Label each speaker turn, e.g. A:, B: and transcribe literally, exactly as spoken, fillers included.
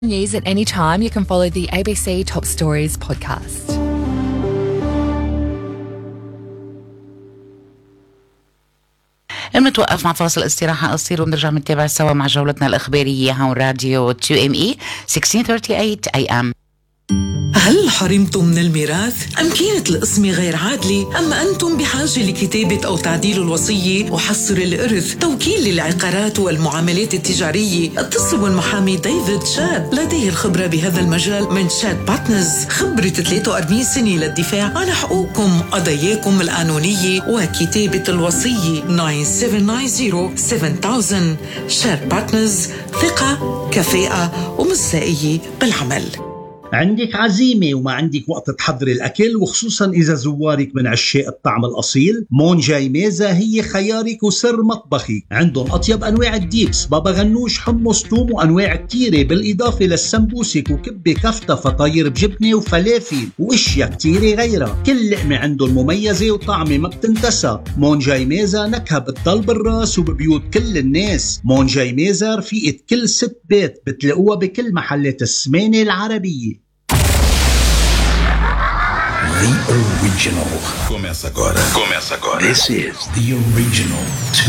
A: News at any time, you can follow the A B C Top Stories podcast.
B: المتوقف مع فاصل استراحة قصير ونرجع نتابع سوا مع جولتنا الإخبارية هون راديو تو إم إي ستة ثلاثين ثمانية إيه إم.
C: هل حرمتم من الميراث؟ أم كانت القسمة غير عادلة؟ أم أنتم بحاجة لكتابة أو تعديل الوصية وحصر الإرث؟ توكيل للعقارات والمعاملات التجارية؟ اتصلوا بالمحامي ديفيد شاد، لديه الخبرة بهذا المجال من شاد بارتنرز، خبرة ثلاثة وأربعين سنة للدفاع عن حقوقكم، قضاياكم القانونية وكتابة الوصية. تسعة سبعة تسعة صفر سبعة ألف. شاد بارتنرز، ثقة، كفاءة ومصداقية بالعمل.
D: عندك عزيمة وما عندك وقت تحضر الأكل، وخصوصا إذا زوارك من عشاق الطعم الأصيل، مونجاي ميزة هي خيارك وسر مطبخي. عندهم أطيب أنواع الديبس، بابا غنوش، حمص، توم وأنواع كتيرة، بالإضافة للسمبوسك وكبة كفتة فطاير بجبنة وفلافل وإشياء كتيرة غيرها. كل لقمة عندهم مميزة وطعمة ما بتنتسى. مونجاي ميزة نكهة بتضل بالراس وببيوت كل الناس. مونجاي ميزة رفيقة كل ست بيت، بتلاقوها بكل محلات السمانة العربية.
E: The original. Começa agora. Começa agora. This is the original.